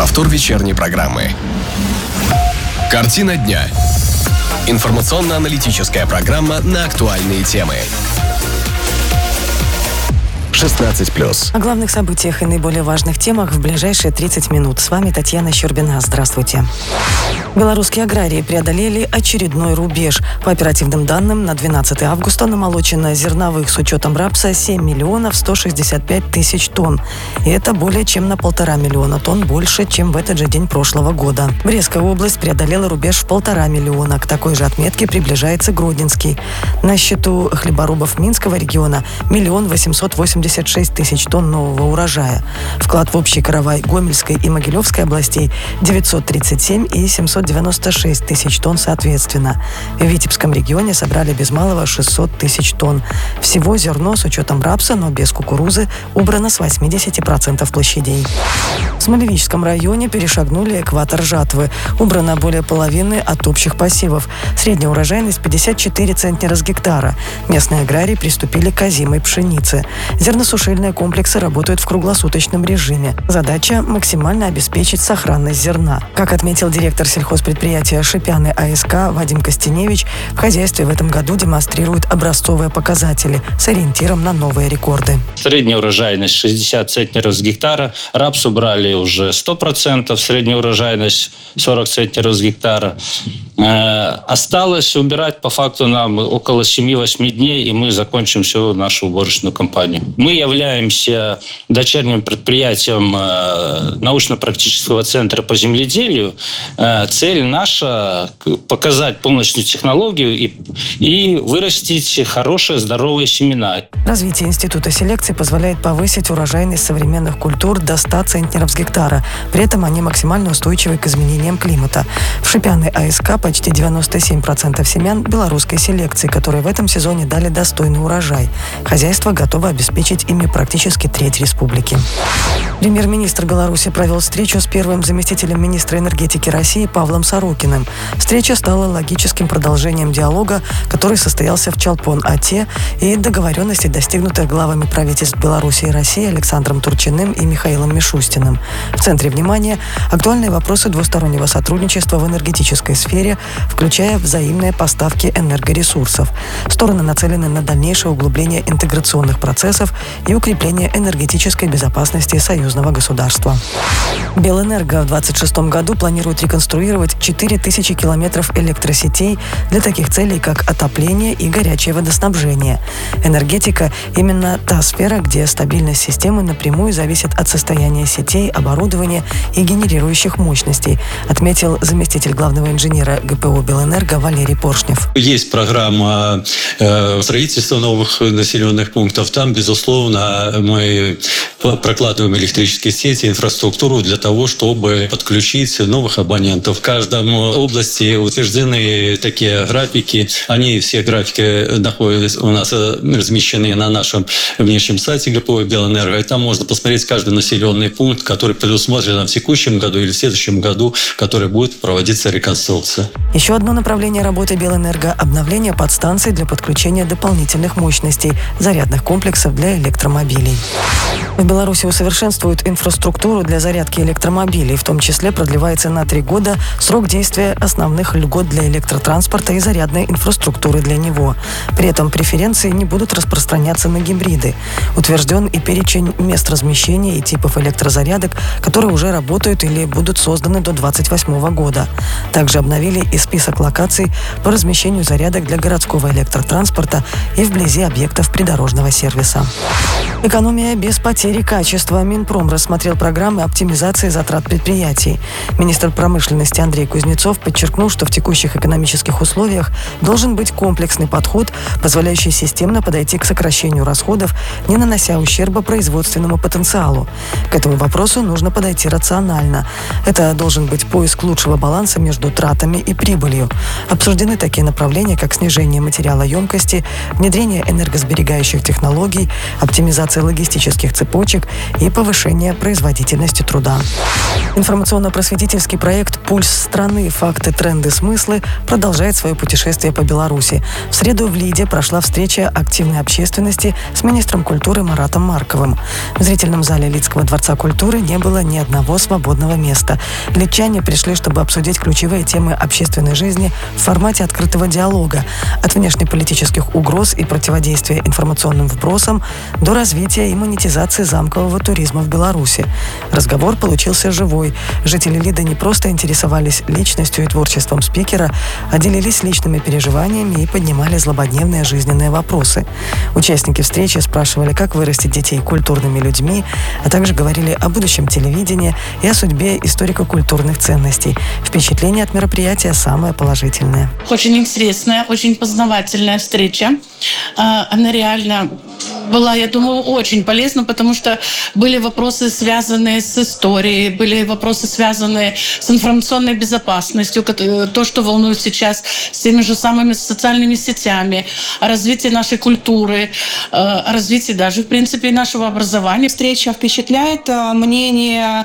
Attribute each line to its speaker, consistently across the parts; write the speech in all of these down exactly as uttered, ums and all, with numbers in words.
Speaker 1: Повтор вечерней программы. Картина дня. Информационно-аналитическая программа на актуальные темы. шестнадцать плюс.
Speaker 2: О главных событиях и наиболее важных темах в ближайшие тридцать минут. С вами Татьяна Щербина. Здравствуйте. Белорусские аграрии преодолели очередной рубеж. По оперативным данным, на двенадцатое августа намолочено зерновых с учетом рапса семь миллионов сто шестьдесят пять тысяч тонн. И это более чем на полтора миллиона тонн больше, чем в этот же день прошлого года. Брестская область преодолела рубеж в полтора миллиона. К такой же отметке приближается Гродненский. На счету хлеборобов Минского региона миллион восемьсот восемьдесят шесть тысяч тонн нового урожая. Вклад в общий каравай Гомельской и Могилевской областей девятьсот тридцать семь и семьсот девяносто шесть тысяч тонн соответственно. В Витебском регионе собрали без малого шестьсот тысяч тонн. Всего зерно с учетом рапса, но без кукурузы, убрано с восемьдесят процентов площадей. В Смолевичском районе перешагнули экватор жатвы. Убрано более половины от общих посевов. Средняя урожайность пятьдесят четыре центнера с гектара. Местные аграрии приступили к озимой пшенице. Зерносушильные комплексы работают в круглосуточном режиме. Задача – максимально обеспечить сохранность зерна. Как отметил директор сельхозпредприятия «Шипяны АСК» Вадим Костеневич, в хозяйстве в этом году демонстрируют образцовые показатели с ориентиром на новые рекорды.
Speaker 3: Средняя урожайность шестьдесят центнеров с гектара. Рапс убрали уже сто процентов. Средняя урожайность сорок центнеров с гектара. Э, осталось убирать по факту нам около семь-восемь дней, и мы закончим всю нашу уборочную кампанию. Мы являемся дочерним предприятием э, научно-практического центра по земледелию. Э, цель наша – показать полностью технологию и, и вырастить хорошие, здоровые семена.
Speaker 2: Развитие института селекции позволяет повысить урожайность современных культур до ста центнеров с гектара. При этом они максимально устойчивы к изменениям климата. В Шипяны АСК почти девяносто семь процентов семян белорусской селекции, которые в этом сезоне дали достойный урожай. Хозяйство готово обеспечить ими практически треть республики. Премьер-министр Беларуси провел встречу с первым заместителем министра энергетики России Павлом Сорокиным. Встреча стала логическим продолжением диалога, который состоялся в Чалпон-Ате, и договоренностей, достигнутых главами правительств Беларуси и России Александром Турчиным и Михаилом Мишустиным. В центре внимания актуальные вопросы двустороннего сотрудничества в энергетической сфере, включая взаимные поставки энергоресурсов. Стороны нацелены на дальнейшее углубление интеграционных процессов и укрепление энергетической безопасности союзного государства. Белэнерго в двадцать шестом году планирует реконструировать четыре тысячи километров электросетей для таких целей, как отопление и горячее водоснабжение. Энергетика – именно та сфера, где стабильность системы напрямую зависит от состояния сетей, оборудования и генерирующих мощностей, отметил заместитель главного инженера ГПО Белэнерго Валерий Поршнев.
Speaker 4: Есть программа э, строительства новых населенных пунктов. Там, безусловно, мы прокладываем электрические сети, инфраструктуру для того, чтобы подключить новых абонентов. В каждом области утверждены такие графики. Они, все графики, находятся у нас размещены на нашем внешнем сайте ГПО Белэнерго. И там можно посмотреть каждый населенный пункт, который предусмотрен в текущем году или в следующем году, который будет проводиться реконструкция.
Speaker 2: Еще одно направление работы Белэнерго – обновление подстанций для подключения дополнительных мощностей, зарядных комплексов для электромобилей. В Беларуси усовершенствуют инфраструктуру для зарядки электромобилей, в том числе продлевается на три года срок действия основных льгот для электротранспорта и зарядной инфраструктуры для него. При этом преференции не будут распространяться на гибриды. Утвержден и перечень мест размещения и типов электрозарядок, которые уже работают или будут созданы до двадцать восьмого года. Также обновили и список локаций по размещению зарядок для городского электротранспорта и вблизи объектов придорожного сервиса. Экономия без потери качества. Минпром рассмотрел программы оптимизации затрат предприятий. Министр промышленности Андрей Кузнецов подчеркнул, что в текущих экономических условиях должен быть комплексный подход, позволяющий системно подойти к сокращению расходов, не нанося ущерба производственному потенциалу. К этому вопросу нужно подойти рационально. Это должен быть поиск лучшего баланса между тратами и прибылью. Обсуждены такие направления, как снижение материалоемкости, внедрение энергосберегающих технологий, оптимизация логистических цепочек и повышение повышения производительности труда. Информационно-просветительский проект «Пульс страны. Факты, тренды, смыслы» продолжает свое путешествие по Беларуси. В среду в Лиде прошла встреча активной общественности с министром культуры Маратом Марковым. В зрительном зале Лидского дворца культуры не было ни одного свободного места. Лидчане пришли, чтобы обсудить ключевые темы общественной жизни в формате открытого диалога, от внешнеполитических угроз и противодействия информационным вбросам до развития и монетизации замкового туризма в Беларуси. Разговор получился живой. Жители Лиды не просто интересовались личностью и творчеством спикера, а делились личными переживаниями и поднимали злободневные жизненные вопросы. Участники встречи спрашивали, как вырастить детей культурными людьми, а также говорили о будущем телевидения и о судьбе историко-культурных ценностей. Впечатление от мероприятия самое положительное.
Speaker 5: Очень интересная, очень познавательная встреча. Она реально была, я думаю, очень полезна, потому что были вопросы, связанные с историей, были вопросы, связанные с информационной безопасностью, то, что волнует сейчас с теми же самыми социальными сетями, о развитии нашей культуры, о развитии даже, в принципе, нашего образования.
Speaker 6: Встреча впечатляет, мнение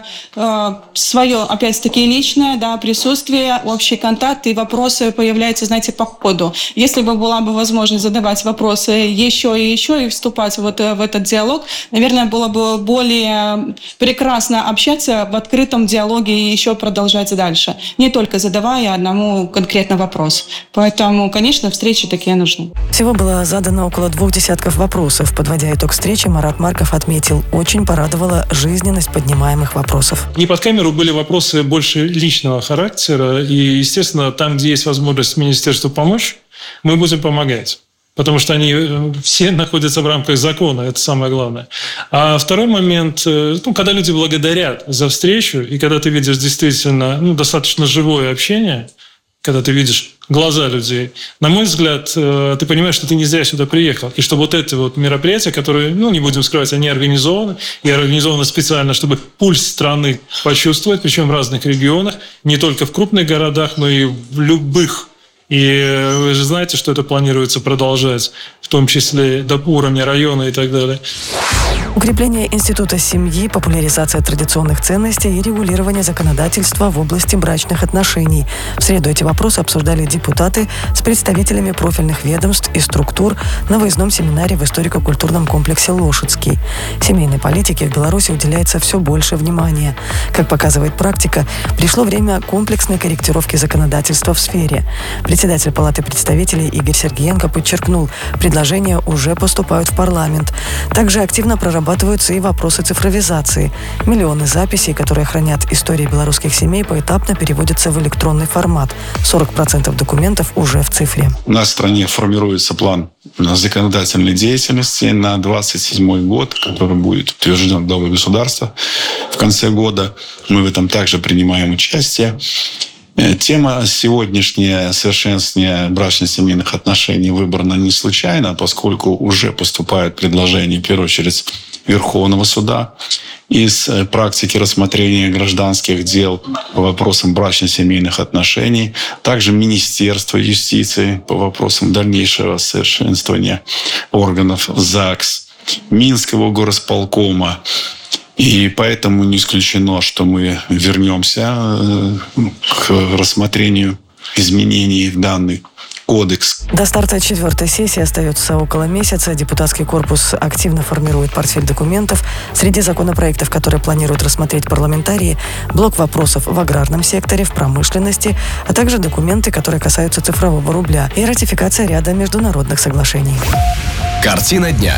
Speaker 6: свое, опять-таки, личное, да, присутствие, общий контакт и вопросы появляются, знаете, по ходу. Если бы была бы возможность задавать вопросы еще и еще и вступать вот в этот диалог, наверное, было бы более прекрасно общаться в открытом диалоге и еще продолжать дальше, не только задавая одному конкретно вопрос. Поэтому, конечно, встречи такие нужны.
Speaker 2: Всего было задано около двух десятков вопросов. Подводя итог встречи, Марат Марков отметил, очень порадовала жизненность поднимаемых вопросов.
Speaker 7: Не под камеру были вопросы больше личного характера, и, естественно, там, где есть возможность министерству помочь, мы будем помогать. Потому что они все находятся в рамках закона, это самое главное. А второй момент, ну, когда люди благодарят за встречу, и когда ты видишь действительно ну, достаточно живое общение, когда ты видишь глаза людей, на мой взгляд, ты понимаешь, что ты не зря сюда приехал. И что вот это вот мероприятия, которые, ну, не будем скрывать, они организованы, и организованы специально, чтобы пульс страны почувствовать, причем в разных регионах, не только в крупных городах, но и в любых. И вы же знаете, что это планируется продолжать, в том числе до уровня района и так далее.
Speaker 2: Укрепление института семьи, популяризация традиционных ценностей и регулирование законодательства в области брачных отношений. В среду эти вопросы обсуждали депутаты с представителями профильных ведомств и структур на выездном семинаре в историко-культурном комплексе «Лошадский». Семейной политике в Беларуси уделяется все больше внимания. Как показывает практика, пришло время комплексной корректировки законодательства в сфере. Председатель Палаты представителей Игорь Сергеенко подчеркнул, предложения уже поступают в парламент. Также активно прорабатываются и вопросы цифровизации. Миллионы записей, которые хранят истории белорусских семей, поэтапно переводятся в электронный формат. сорок процентов документов уже в цифре.
Speaker 8: У нас в стране формируется план законодательной деятельности на двадцать седьмой год, который будет утвержден главой государства в конце года. Мы в этом также принимаем участие. Тема сегодняшнее совершенствование брачно-семейных отношений выбрана не случайно, поскольку уже поступают предложения, в первую очередь, Верховного суда из практики рассмотрения гражданских дел по вопросам брачно-семейных отношений, также Министерство юстиции по вопросам дальнейшего совершенствования органов ЗАГС, Минского горосполкома. И поэтому не исключено, что мы вернемся к рассмотрению изменений в данный кодекс.
Speaker 2: До старта четвертой сессии остается около месяца. Депутатский корпус активно формирует портфель документов. Среди законопроектов, которые планируют рассмотреть парламентарии, блок вопросов в аграрном секторе, в промышленности, а также документы, которые касаются цифрового рубля и ратификация ряда международных соглашений.
Speaker 1: Картина дня.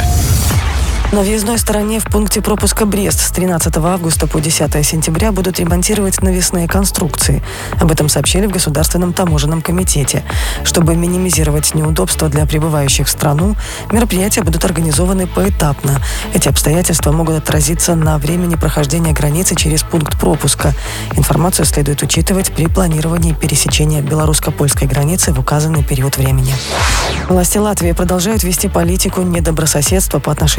Speaker 2: На въездной стороне в пункте пропуска Брест с тринадцатого августа по десятое сентября будут ремонтировать навесные конструкции. Об этом сообщили в Государственном таможенном комитете. Чтобы минимизировать неудобства для прибывающих в страну, мероприятия будут организованы поэтапно. Эти обстоятельства могут отразиться на времени прохождения границы через пункт пропуска. Информацию следует учитывать при планировании пересечения белорусско-польской границы в указанный период времени. Власти Латвии продолжают вести политику недобрососедства по отношению к нашей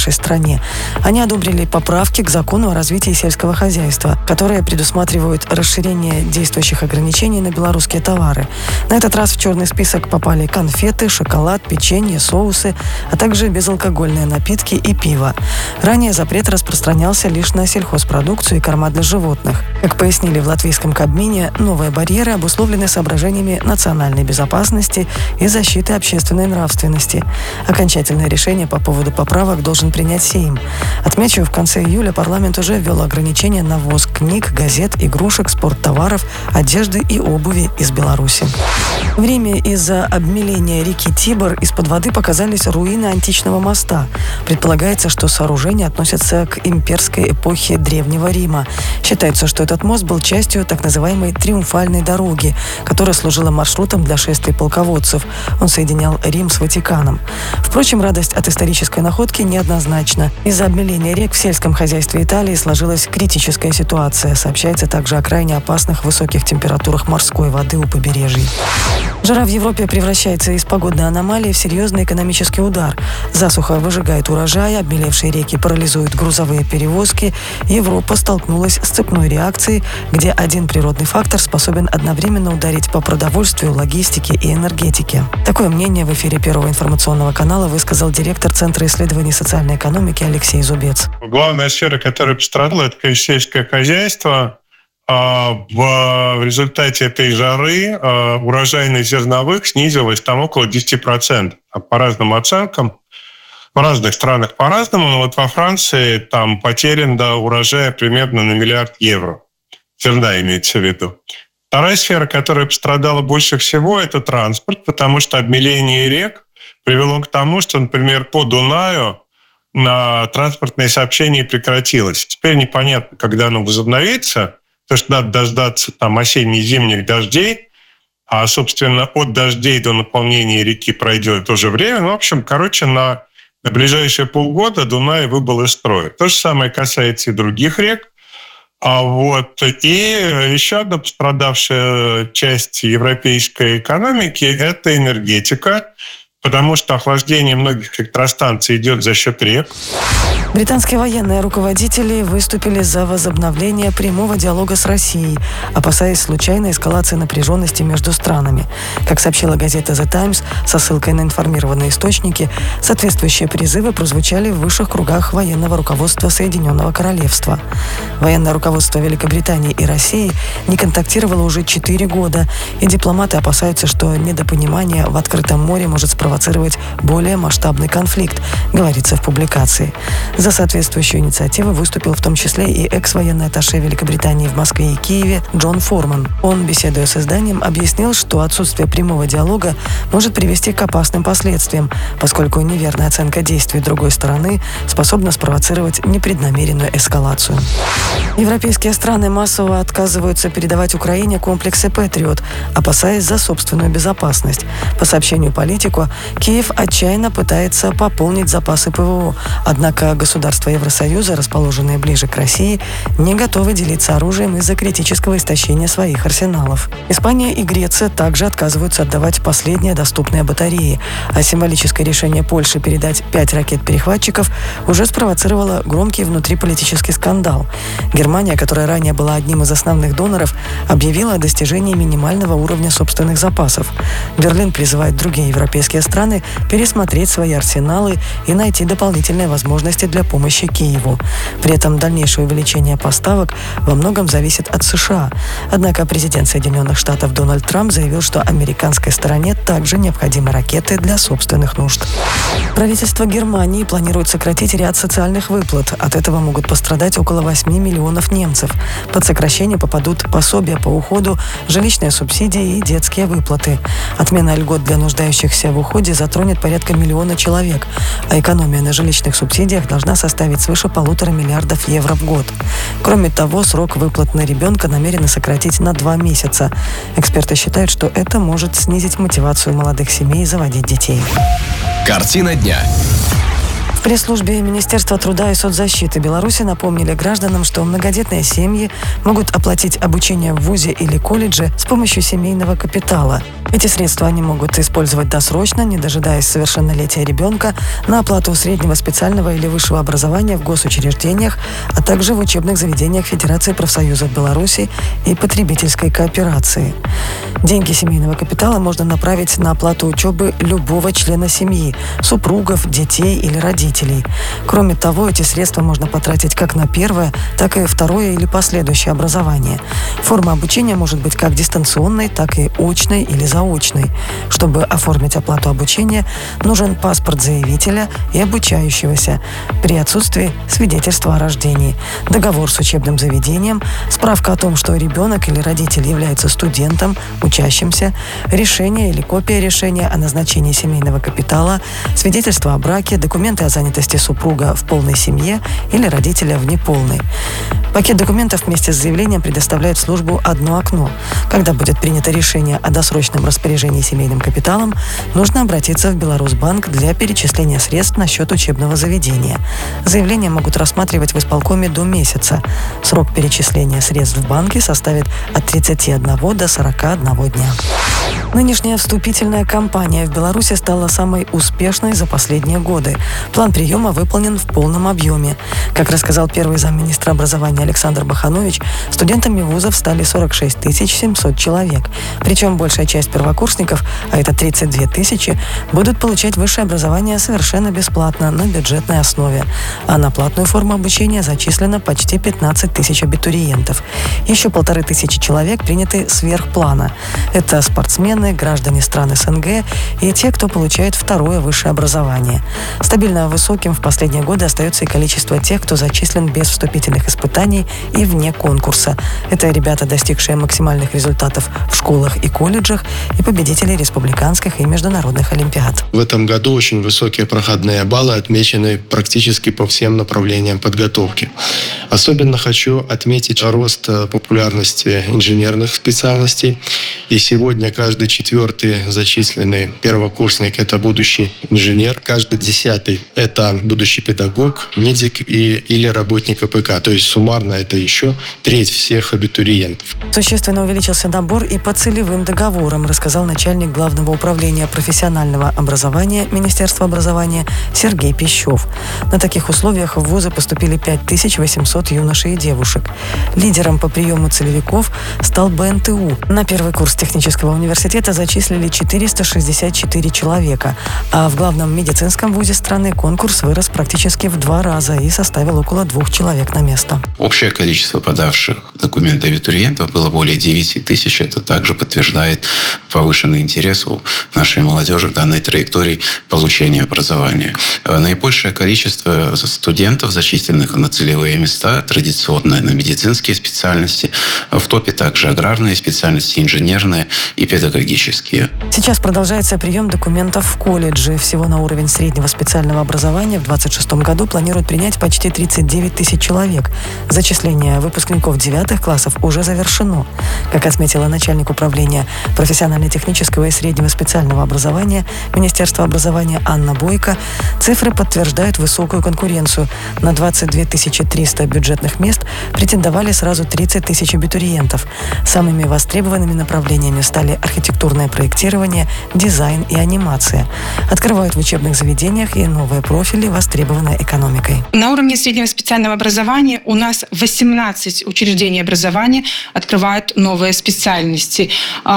Speaker 2: нашей стране. Они одобрили поправки к закону о развитии сельского хозяйства, которые предусматривают расширение действующих ограничений на белорусские товары. На этот раз в черный список попали конфеты, шоколад, печенье, соусы, а также безалкогольные напитки и пиво. Ранее запрет распространялся лишь на сельхозпродукцию и корма для животных. Как пояснили в латвийском Кабмине, новые барьеры обусловлены соображениями национальной безопасности и защиты общественной нравственности. Окончательное решение по поводу поправок должен принять Сейм. Отмечу, в конце июля парламент уже ввел ограничения на ввоз книг, газет, игрушек, спорттоваров, одежды и обуви из Беларуси. В Риме из-за обмеления реки Тибр из-под воды показались руины античного моста. Предполагается, что сооружение относится к имперской эпохе Древнего Рима. Считается, что этот мост был частью так называемой Триумфальной дороги, которая служила маршрутом для шествий полководцев. Он соединял Рим с Ватиканом. Впрочем, радость от исторической находки неоднозначна. Из-за обмеления рек в сельском хозяйстве Италии сложилась критическая ситуация. Сообщается также о крайне опасных высоких температурах морской воды у побережий. Жара в Европе превращается из погодной аномалии в серьезный экономический удар. Засуха выжигает урожай, обмелевшие реки парализуют грузовые перевозки. Европа столкнулась с цепной реакцией, где один природный фактор способен одновременно ударить по продовольствию, логистике и энергетике. Такое мнение в эфире Первого информационного канала высказал директор Центра исследований социальной экономики Алексей Зубец.
Speaker 9: Главная сфера, которая пострадала, это сельское хозяйство. В результате этой жары урожайность зерновых снизилась там около десять процентов. По разным оценкам, в разных странах по-разному, но вот во Франции там потерян до урожая примерно на миллиард евро. Зерна имеется в виду. Вторая сфера, которая пострадала больше всего, это транспорт, потому что обмеление рек привело к тому, что, например, по Дунаю на транспортное сообщение прекратилось. Теперь непонятно, когда оно возобновится, потому что надо дождаться там осенне-зимних дождей, а, собственно, от дождей до наполнения реки пройдет тоже время. Ну, в общем, короче, на, на ближайшие полгода Дунай выбыл из строя. То же самое касается и других рек. А вот и еще одна пострадавшая часть европейской экономики – это энергетика, потому что охлаждение многих электростанций идет за счет рек.
Speaker 2: Британские военные руководители выступили за возобновление прямого диалога с Россией, опасаясь случайной эскалации напряженности между странами. Как сообщила газета The Times со ссылкой на информированные источники, соответствующие призывы прозвучали в высших кругах военного руководства Соединенного Королевства. Военное руководство Великобритании и России не контактировало уже четыре года, и дипломаты опасаются, что недопонимание в открытом море может спровоцировать более масштабный конфликт, говорится в публикации. За соответствующую инициативу выступил в том числе и экс-военный атташе Великобритании в Москве и Киеве Джон Форман. Он, беседуя с изданием, объяснил, что отсутствие прямого диалога может привести к опасным последствиям, поскольку неверная оценка действий другой стороны способна спровоцировать непреднамеренную эскалацию. Европейские страны массово отказываются передавать Украине комплексы «Патриот», опасаясь за собственную безопасность. По сообщению «Политику», Киев отчаянно пытается пополнить запасы ПВО, однако государства Евросоюза, расположенные ближе к России, не готовы делиться оружием из-за критического истощения своих арсеналов. Испания и Греция также отказываются отдавать последние доступные батареи, а символическое решение Польши передать пять ракет-перехватчиков уже спровоцировало громкий внутриполитический скандал. Германия, которая ранее была одним из основных доноров, объявила о достижении минимального уровня собственных запасов. Берлин призывает другие европейские страны пересмотреть свои арсеналы и найти дополнительные возможности для помощи Киеву. При этом дальнейшее увеличение поставок во многом зависит от США. Однако президент Соединенных Штатов Дональд Трамп заявил, что американской стороне также необходимы ракеты для собственных нужд. Правительство Германии планирует сократить ряд социальных выплат. От этого могут пострадать около восьми миллионов немцев. Под сокращение попадут пособия по уходу, жилищные субсидии и детские выплаты. Отмена льгот для нуждающихся в уходе затронет порядка миллиона человек, а экономия на жилищных субсидиях должна составить свыше полутора миллиардов евро в год. Кроме того, срок выплат на ребенка намерены сократить на два месяца. Эксперты считают, что это может снизить мотивацию молодых семей заводить детей.
Speaker 1: Картина дня.
Speaker 2: В пресс-службе Министерства труда и соцзащиты Беларуси напомнили гражданам, что многодетные семьи могут оплатить обучение в вузе или колледже с помощью семейного капитала. Эти средства они могут использовать досрочно, не дожидаясь совершеннолетия ребенка, на оплату среднего специального или высшего образования в госучреждениях, а также в учебных заведениях Федерации профсоюзов Беларуси и потребительской кооперации. Деньги семейного капитала можно направить на оплату учебы любого члена семьи, супругов, детей или родителей. Кроме того, эти средства можно потратить как на первое, так и второе или последующее образование. Форма обучения может быть как дистанционной, так и очной или заочной. Чтобы оформить оплату обучения, нужен паспорт заявителя и обучающегося. При отсутствии свидетельства о рождении, договор с учебным заведением, справка о том, что ребенок или родитель является студентом, учащимся, решение или копия решения о назначении семейного капитала, свидетельство о браке, документы о занятости супруга в полной семье или родителя в неполной. Пакет документов вместе с заявлением предоставляет в службу «Одно окно». Когда будет принято решение о досрочном распоряжении семейным капиталом, нужно обратиться в Беларусьбанк для перечисления средств на счет учебного заведения. Заявления могут рассматривать в исполкоме до месяца. Срок перечисления средств в банке составит от тридцати одного до сорока одного дня. Нынешняя вступительная кампания в Беларуси стала самой успешной за последние годы. План приема выполнен в полном объеме. Как рассказал первый замминистра образования Александр Баханович, студентами вузов стали сорок шесть тысяч семьсот человек. Причем большая часть первокурсников, а это тридцать две тысячи, будут получать высшее образование совершенно бесплатно на бюджетной основе. А на платную форму обучения зачислено почти пятнадцать тысяч абитуриентов. Еще полторы тысячи человек приняты сверх плана. Это спортсмены, граждане стран СНГ и те, кто получает второе высшее образование. Стабильно высоким в последние годы остается и количество тех, кто зачислен без вступительных испытаний и вне конкурса. Это ребята, достигшие максимальных результатов в школах и колледжах, и победители республиканских и международных олимпиад.
Speaker 10: В этом году очень высокие проходные баллы отмечены практически по всем направлениям подготовки. Особенно хочу отметить рост популярности инженерных специальностей. И сегодня каждый четвертый зачисленный первокурсник – это будущий инженер. Каждый десятый – это будущий педагог, медик и, или работник АПК. То есть суммарно это еще треть всех абитуриентов.
Speaker 2: Существенно увеличился набор и по целевым договорам, рассказал начальник Главного управления профессионального образования Министерства образования Сергей Пищев. На таких условиях в вузы поступили пять тысяч восемьсот юношей и девушек. Лидером по приему целевиков стал БНТУ. На первый курс технического университета зачислили четыреста шестьдесят четыре человека, а в главном медицинском вузе страны конкурс вырос практически в два раза и составил около двух человек на место.
Speaker 11: Общее количество подавших документы абитуриентов было более девяти тысяч. Это также подтверждает повышенный интерес у нашей молодежи к данной траектории получения образования. Наибольшее количество студентов, зачисленных на целевые места, традиционно на медицинские специальности. В топе также аграрные специальности, инженерные и педагогические.
Speaker 2: Сейчас продолжается прием документов в колледже. Всего на уровень среднего специального образования в двадцать шестом году планируют принять почти тридцать девять тысяч человек. Зачисление выпускников девятых классов уже завершено. Как отметила начальник управления профессионально-технического и среднего специального образования Министерства образования Анна Бойко, цифры подтверждают высокую конкуренцию. На двадцать две тысячи триста бюджетных мест претендовали сразу тридцать тысяч абитуриентов. Самыми востребованными направлениями стали архитектурное проектирование, дизайн и анимация. Открывают в учебных заведениях и новые профили, востребованные экономикой.
Speaker 12: На уровне среднего специального образования у нас восемнадцать учреждений образования открывают новые специальности.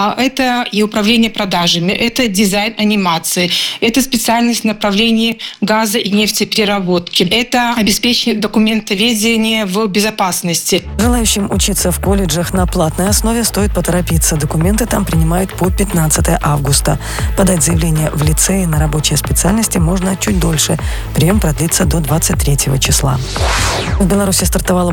Speaker 12: Это и управление продажами, это дизайн анимации, это специальность в направлении газа и нефтепереработки, это обеспечение документоведения в безопасности.
Speaker 2: Желающим учиться в колледжах на платной основе стоит поторопиться. Документы там принимают по пятнадцатое августа. Подать заявление в лицее на рабочие специальности можно чуть дольше. Прием продлится до двадцать третьего числа. В Беларуси стартовала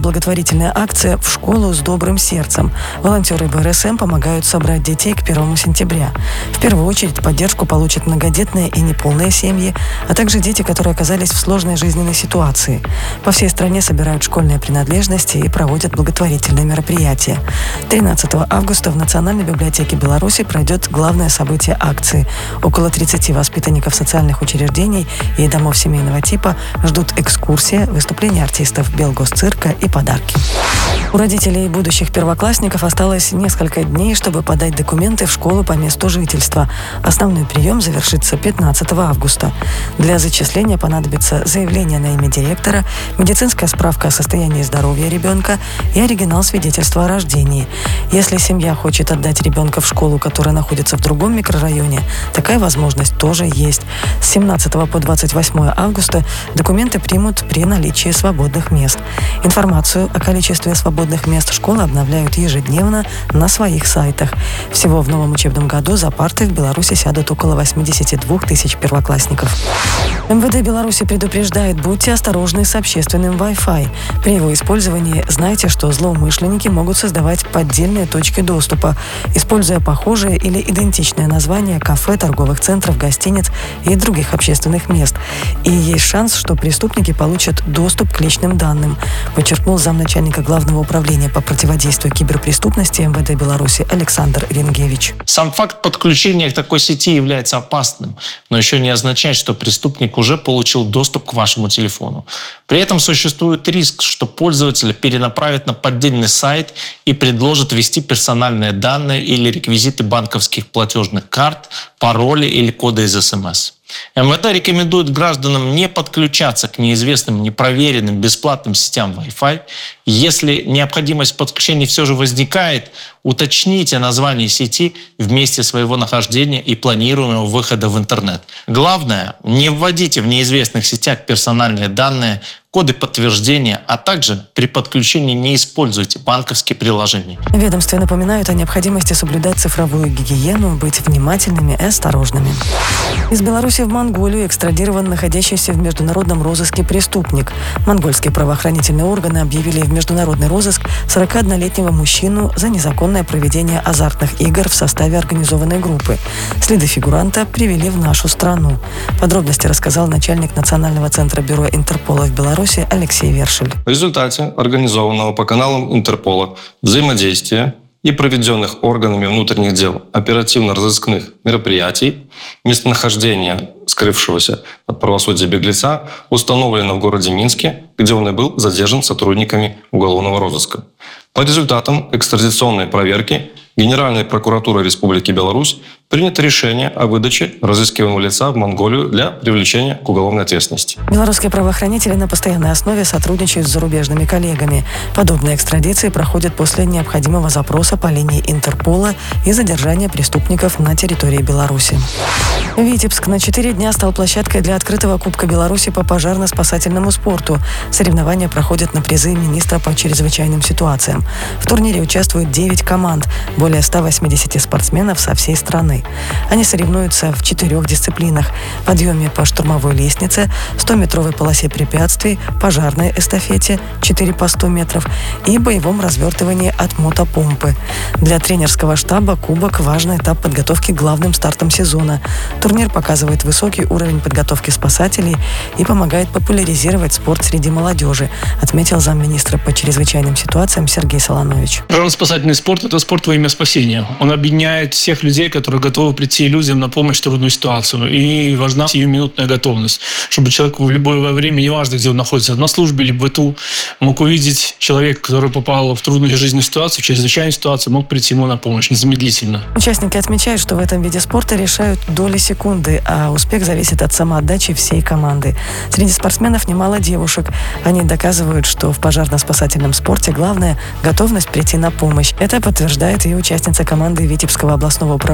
Speaker 2: благотворительная акция «В школу с добрым сердцем». Волонтеры бэ эр эс эм помогают собрать детей к первому сентября. В первую очередь поддержку получат многодетные и неполные семьи, а также дети, которые оказались в сложной жизненной ситуации. По всей стране собирают школьные принадлежности и проводят благотворительные мероприятия. тринадцатого августа в Национальной библиотеке Беларуси пройдет главное событие акции. Около тридцати воспитанников социальных учреждений и домов семейного типа ждут экскурсия, выступления артистов Белгосцирка и подарки. У родителей будущих первоклассников осталось несколько дней, чтобы подать документы в школу по месту жительства. Основной прием завершится пятнадцатого августа. Для зачисления понадобится заявление на имя директора, медицинская справка о состоянии здоровья ребенка и оригинал свидетельства о рождении. Если семья хочет отдать ребенка в школу, которая находится в другом микрорайоне, такая возможность тоже есть. С семнадцатого по двадцать восьмое августа документы примут при наличии свободных мест. Информацию о количестве свободных мест школы обновляют ежедневно на своих сайтах. Всего в новом учебном году за парты в Беларуси сядут около восьмидесяти двух тысяч первоклассников. эм вэ дэ Беларуси предупреждает: будьте осторожны с общественным Wi-Fi. При его использовании знайте, что злоумышленники могут создавать поддельные точки доступа, используя похожие или идентичные названия кафе, торговых центров, гостиниц и других общественных мест. И есть шанс, что преступники получат доступ к личным данным, подчеркнул замначальника Главного управления по противодействию киберпреступности эм вэ дэ Беларуси Александр Ренгевич.
Speaker 13: Сам факт подключения к такой сети является опасным, но еще не означает, что преступник уже получил доступ к вашему телефону. При этом существует риск, что пользователя перенаправят на поддельный сайт и предложат ввести персональные данные или реквизиты банковских платежных карт, пароли или коды из эс эм эс. эм вэ дэ рекомендует гражданам не подключаться к неизвестным, непроверенным, бесплатным сетям Wi-Fi. Если необходимость подключения все же возникает, уточните название сети в месте своего нахождения и планируемого выхода в интернет. Главное, не вводите в неизвестных сетях персональные данные, коды подтверждения, а также при подключении не используйте банковские приложения.
Speaker 2: В ведомстве напоминают о необходимости соблюдать цифровую гигиену, быть внимательными и осторожными. Из Беларуси в Монголию экстрадирован находящийся в международном розыске преступник. Монгольские правоохранительные органы объявили в международный розыск сорокаоднолетнего мужчину за незаконное проведение азартных игр в составе организованной группы. Следы фигуранта привели в нашу страну. Подробности рассказал начальник Национального центра бюро Интерпола в Беларуси Алексей Вершель.
Speaker 14: В результате организованного по каналам Интерпола взаимодействия и проведенных органами внутренних дел оперативно-розыскных мероприятий местонахождение скрывшегося от правосудия беглеца установлено в городе Минске, где он и был задержан сотрудниками уголовного розыска. По результатам экстрадиционной проверки Генеральной прокуратурой Республики Беларусь принято решение о выдаче разыскиваемого лица в Монголию для привлечения к уголовной ответственности.
Speaker 2: Белорусские правоохранители на постоянной основе сотрудничают с зарубежными коллегами. Подобные экстрадиции проходят после необходимого запроса по линии Интерпола и задержания преступников на территории Беларуси. Витебск на четыре дня стал площадкой для открытого Кубка Беларуси по пожарно-спасательному спорту. Соревнования проходят на призы министра по чрезвычайным ситуациям. В турнире участвуют девять команд, более ста восьмидесяти спортсменов со всей страны. Они соревнуются в четырех дисциплинах: подъеме по штурмовой лестнице, стометровой полосе препятствий, пожарной эстафете четыре по сто метров и боевом развертывании от мотопомпы. Для тренерского штаба кубок – важный этап подготовки к главным стартам сезона. Турнир показывает высокий уровень подготовки спасателей и помогает популяризировать спорт среди молодежи, отметил замминистра по чрезвычайным ситуациям Сергей Солонович.
Speaker 15: Пожарно-спасательный спорт – это спорт во имя спасения. Он объединяет всех людей, которые готовы прийти людям на помощь в трудную ситуацию. И важна сиюминутная готовность, чтобы человек в любое время, неважно, где он находится, на службе или в быту, мог увидеть человека, который попал в трудную жизненную ситуацию, в чрезвычайную ситуацию, мог прийти ему на помощь незамедлительно.
Speaker 2: Участники отмечают, что в этом виде спорта решают доли секунды, а успех зависит от самоотдачи всей команды. Среди спортсменов немало девушек. Они доказывают, что в пожарно-спасательном спорте главное – готовность прийти на помощь. Это подтверждает и участница команды Витебского областного управления эм че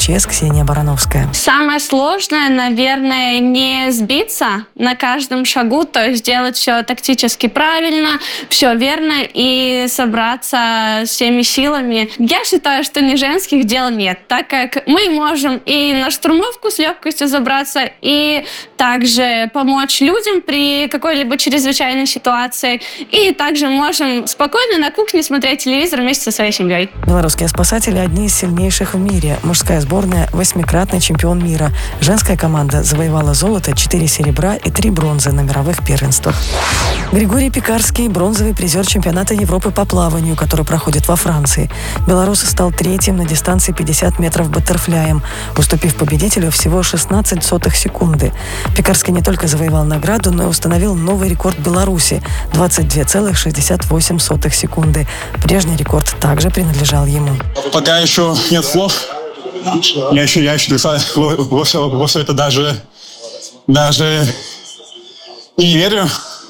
Speaker 2: МЧС Ксения Барановская.
Speaker 16: Самое сложное, наверное, не сбиться на каждом шагу, то есть делать все тактически правильно, все верно и собраться всеми силами. Я считаю, что не женских дел нет, так как мы можем и на штурмовку с легкостью забраться, и также помочь людям при какой-либо чрезвычайной ситуации, и также можем спокойно на кухне смотреть телевизор вместе со своей семьей.
Speaker 2: Белорусские спасатели одни из сильнейших в мире. Мужская сборная – восьмикратный чемпион мира. Женская команда завоевала золото, четыре серебра и три бронзы на мировых первенствах. Григорий Пекарский – бронзовый призер чемпионата Европы по плаванию, который проходит во Франции. Белорус стал третьим на дистанции пятьдесят метров баттерфляем, уступив победителю всего шестнадцать сотых секунды. Пекарский не только завоевал награду, но и установил новый рекорд Беларуси – двадцать две целых шестьдесят восемь сотых секунды. Прежний рекорд также принадлежал ему.
Speaker 17: Пока еще нет слов. Я еще, я еще во все, во все это даже, даже не верю.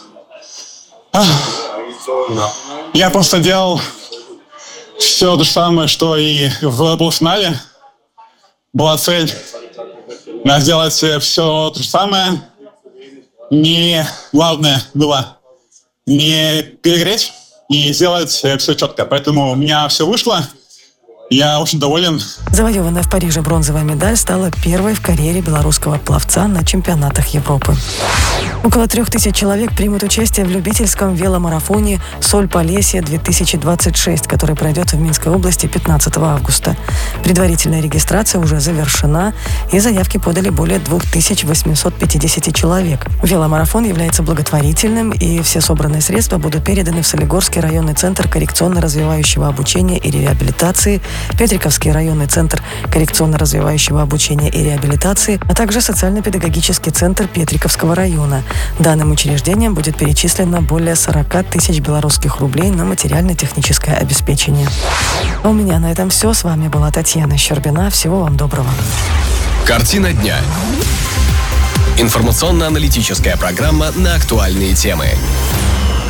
Speaker 17: Я просто делал все то же самое, что и в полуфинале. Была цель сделать все то же самое. Не главное было не перегреть и сделать все четко. Поэтому у меня все вышло. Я очень доволен.
Speaker 2: Завоеванная в Париже бронзовая медаль стала первой в карьере белорусского пловца на чемпионатах Европы. Около трех тысяч человек примут участие в любительском веломарафоне «Соль-Полесье-две тысячи двадцать шесть», который пройдет в Минской области пятнадцатого августа. Предварительная регистрация уже завершена, и заявки подали более две тысячи восемьсот пятьдесят человек. Веломарафон является благотворительным, и все собранные средства будут переданы в Солигорский районный центр коррекционно-развивающего обучения и реабилитации, Петриковский районный центр коррекционно-развивающего обучения и реабилитации, а также социально-педагогический центр Петриковского района. Данным учреждением будет перечислено более сорок тысяч белорусских рублей на материально-техническое обеспечение. А у меня на этом все. С вами была Татьяна Щербина. Всего вам доброго.
Speaker 1: Картина дня. Информационно-аналитическая программа на актуальные темы.